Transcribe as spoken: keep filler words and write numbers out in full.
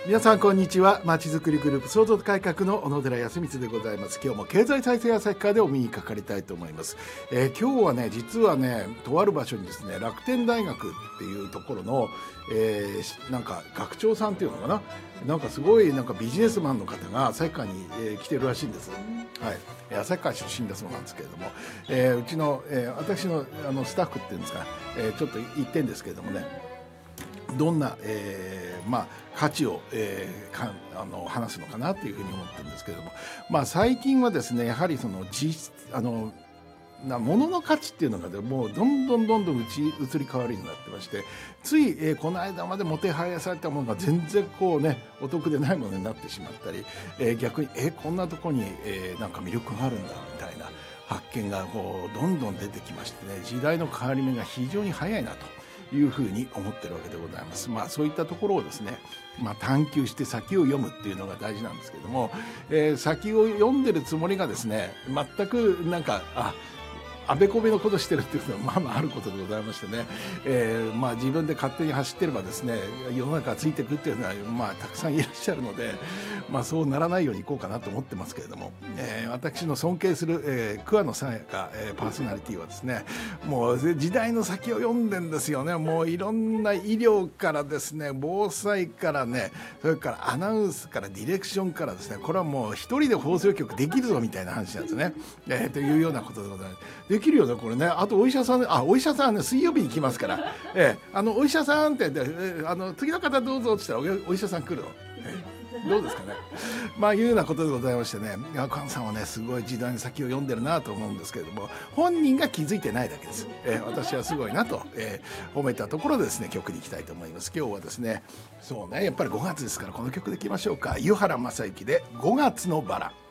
皆さんこんにちは。まちづくりグループ創造改革の小野寺康光でございます。今日も経済再生旭川でお目にかかりたいと思います。えー、今日はね、実はね、とある場所にですね、楽天大学っていうところの、えー、なんか学長さんっていうのかな、なんかすごいなんかビジネスマンの方が旭川に、えー、来てるらしいんです。はい、旭川出身だそうなんですけれども、えー、うちの、えー、私のあのスタッフっていうんですか、えー、ちょっと言ってんですけれどもね、どんな、えーまあ、価値を、えー、かあの話すのかなというふうに思ってるんですけれども、まあ、最近はですね、やはりその実あのな物の価値っていうのが、ね、もうどんどんどんどんうち移り変わるようになってまして、つい、えー、この間までもてはやされたものが全然こうねお得でないものになってしまったり、えー、逆に、えー、こんなとこに、えー、なんか魅力があるんだみたいな発見がこうどんどん出てきましてね、時代の変わり目が非常に早いなというふうに思ってるわけでございます。まあそういったところをですね、まあ、探求して先を読むっていうのが大事なんですけども、えー、先を読んでるつもりがですね、全くなんかああべこべのことしてるっていうのはまあまああることでございましてね、えー、まあ自分で勝手に走ってればですね、世の中がついていくっていうのはまあたくさんいらっしゃるので、まあそうならないようにいこうかなと思ってますけれども、えー、私の尊敬する、えー、桑野さやか、えー、パーソナリティはですね、もう時代の先を読んでんですよね。もういろんな医療からですね、防災からね、それからアナウンスからディレクションからですね、これはもう一人で放送局できるぞみたいな話なんですね、えー、というようなことでございます。できるよねこれね。あとお医者さん、あお医者さんはね水曜日に来ますから、ええ、あのお医者さんってで、えあの次の方どうぞって言ったら お, お医者さん来るの、ええ、どうですかね。まあいうようなことでございましてね、菅さんはねすごい時代の先を読んでるなと思うんですけれども、本人が気づいてないだけです。ええ、私はすごいなと、ええ、褒めたところでですね、曲に行きたいと思います。今日はですね、そうね、やっぱりごがつですからこの曲でいきましょうか。湯原正幸でごがつのバラ。